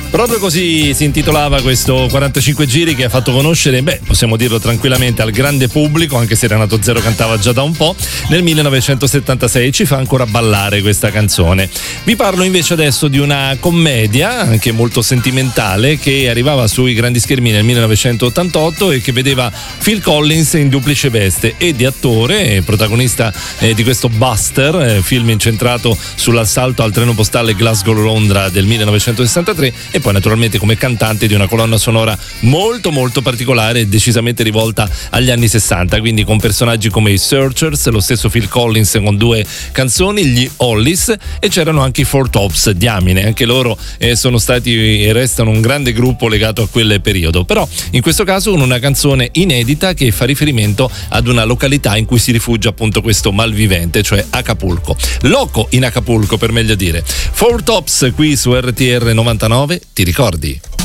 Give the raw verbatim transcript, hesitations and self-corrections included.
Proprio così si intitolava questo quarantacinque giri che ha fatto conoscere, beh, possiamo dirlo tranquillamente, al grande pubblico, anche se Renato Zero cantava già da un po', nel millenovecentosettantasei. Ci fa ancora ballare questa canzone. Vi parlo invece adesso di una commedia, anche molto sentimentale, che arrivava sui grandi schermi nel millenovecentottantotto e che vedeva Phil Collins in duplice veste e di attore, protagonista eh, di questo Buster, eh, film incentrato sull'assalto al treno postale Glasgow-Londra del millenovecentosessantatré, e poi naturalmente come cantante di una colonna sonora molto molto particolare e decisamente rivolta agli anni sessanta, quindi con personaggi come i Searchers, lo stesso Phil Collins con due canzoni, gli Hollies, e c'erano anche i Four Tops, diamine, anche loro eh, sono stati e restano un grande gruppo legato a quel periodo, però in questo caso con una canzone inedita che fa riferimento ad una località in cui si rifugia appunto questo malvivente, cioè Acapulco, Loco in Acapulco per meglio dire. Four Tops qui su R T R novantanove, ti ricordi?